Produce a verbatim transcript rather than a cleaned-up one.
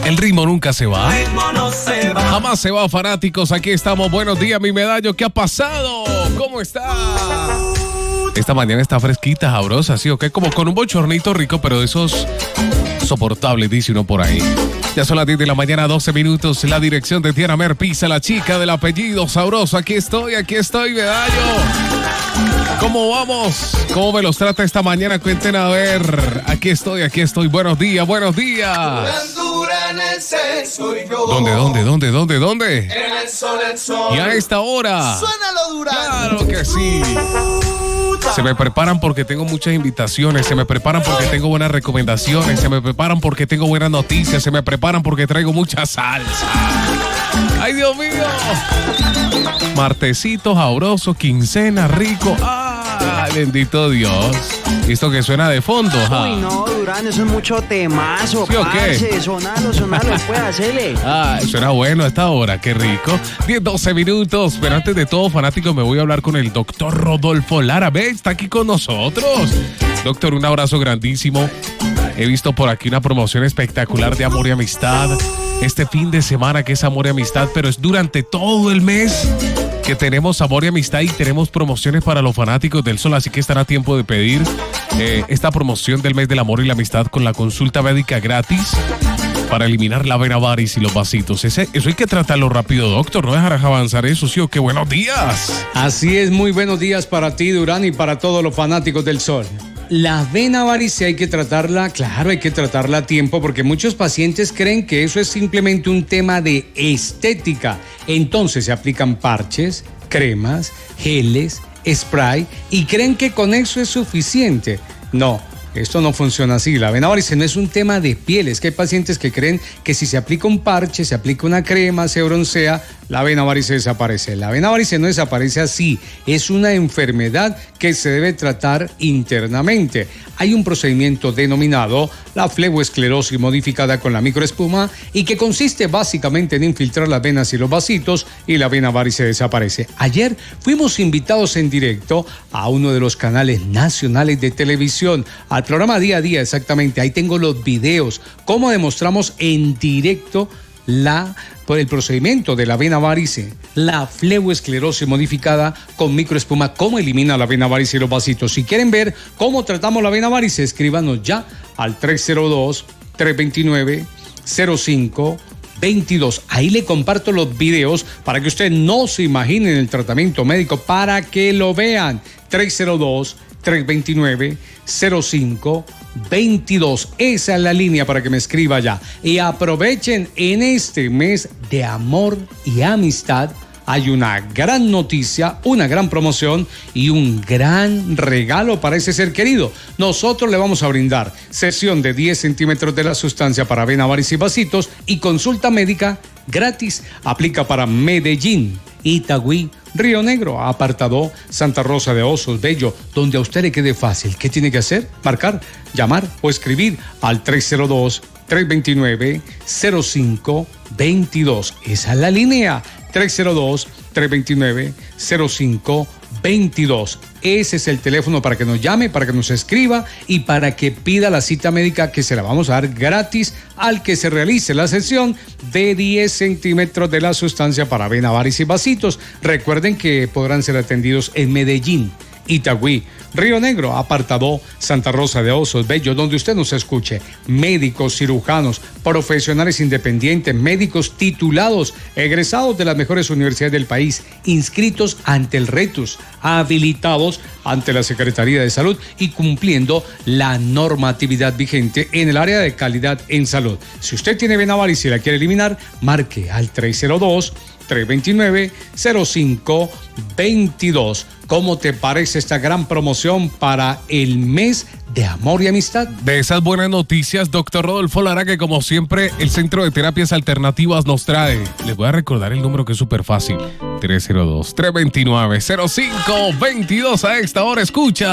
El ritmo nunca se va. El ritmo no se va. Jamás se va, fanáticos. Aquí estamos. Buenos días, mi medallo. ¿Qué ha pasado? ¿Cómo está? Esta mañana está fresquita, sabrosa, ¿sí o qué? Como con un bochornito rico, pero de esos soportables, dice uno por ahí. Ya son las diez de la mañana, doce minutos. La dirección de Tiana Mer Pisa, la chica del apellido sabroso. Aquí estoy, aquí estoy, medallo. ¿Cómo vamos? ¿Cómo me los trata esta mañana? Cuenten a ver. Aquí estoy, aquí estoy. Buenos días, buenos días. ¿Dónde, dónde, dónde, dónde, dónde? En el sol, el sol. Y a esta hora. Suénalo, Durán. Claro que sí. Se me preparan porque tengo muchas invitaciones, se me preparan porque tengo buenas recomendaciones, se me preparan porque tengo buenas noticias, se me preparan porque traigo mucha salsa. ¡Ay, Dios mío! Martesito sabroso, quincena rico. ¡Ay, bendito Dios! ¿Y esto que suena de fondo? ¿Ja? Uy, no, Durán, eso es mucho temazo. ¿Sí o qué? Parce, sonalo, sonalo, pues, hacele. Ah, suena bueno a esta hora, qué rico. diez, doce minutos, pero antes de todo, fanático, me voy a hablar con el doctor Rodolfo Lara. Ve, está aquí con nosotros. Doctor, un abrazo grandísimo. He visto por aquí una promoción espectacular de amor y amistad. Este fin de semana que es amor y amistad, pero es durante todo el mes que tenemos amor y amistad y tenemos promociones para los fanáticos del sol, así que están a tiempo de pedir eh, esta promoción del mes del amor y la amistad con la consulta médica gratis para eliminar la vena varis y los vasitos. Ese, eso hay que tratarlo rápido, doctor, no dejarás avanzar eso, ¿sí o qué? Buenos días. Así es, muy buenos días para ti, Durán, y para todos los fanáticos del sol. La vena varice hay que tratarla, claro, hay que tratarla a tiempo porque muchos pacientes creen que eso es simplemente un tema de estética. Entonces se aplican parches, cremas, geles, spray y creen que con eso es suficiente. No, esto no funciona así. La vena varice no es un tema de piel. Es que hay pacientes que creen que si se aplica un parche, se aplica una crema, se broncea, la vena varice desaparece. La vena varice no desaparece así. Es una enfermedad que se debe tratar internamente. Hay un procedimiento denominado la fleboesclerosis modificada con la microespuma y que consiste básicamente en infiltrar las venas y los vasitos y la vena varice desaparece. Ayer fuimos invitados en directo a uno de los canales nacionales de televisión, al programa Día a Día exactamente. Ahí tengo los videos, cómo demostramos en directo la, por el procedimiento de la vena varice, la fleboesclerosis modificada con microespuma, cómo elimina la vena varice y los vasitos. Si quieren ver cómo tratamos la vena varice, escríbanos ya al tres cero dos, tres dos nueve, cero cinco veintidós. Ahí le comparto los videos para que ustedes no se imaginen el tratamiento médico, para que lo vean. tres cero dos, tres dos nueve, cero cinco veintidós. Esa es la línea para que me escriba ya. Y aprovechen, en este mes de amor y amistad hay una gran noticia, una gran promoción y un gran regalo para ese ser querido. Nosotros le vamos a brindar sesión de diez centímetros de la sustancia para vena varice y vasitos y consulta médica gratis. Aplica para Medellín, Itagüí, Río Negro, Apartadó, Santa Rosa de Osos, Bello, donde a usted le quede fácil. ¿Qué tiene que hacer? Marcar, llamar o escribir al tres cero dos, tres dos nueve, cero cinco veintidós. Esa es la línea, tres cero dos, tres dos nueve, cero cinco veintidós. Ese es el teléfono para que nos llame, para que nos escriba y para que pida la cita médica, que se la vamos a dar gratis al que se realice la sesión de diez centímetros de la sustancia para vena varice y vasitos. Recuerden que podrán ser atendidos en Medellín, Itagüí, Río Negro, Apartadó, Santa Rosa de Osos, Bello, donde usted nos escuche. Médicos, cirujanos, profesionales independientes, médicos titulados, egresados de las mejores universidades del país, inscritos ante el RETUS, habilitados ante la Secretaría de Salud y cumpliendo la normatividad vigente en el área de calidad en salud. Si usted tiene vena varice y la quiere eliminar, marque al tres cero dos, tres dos nueve, cero cinco veintidós. ¿Cómo te parece esta gran promoción para el mes de amor y amistad? De esas buenas noticias, doctor Rodolfo Lara, que como siempre el Centro de Terapias Alternativas nos trae. Les voy a recordar el número que es súper fácil. tres cero dos, tres dos nueve, cero cinco veintidós. A esta hora escucha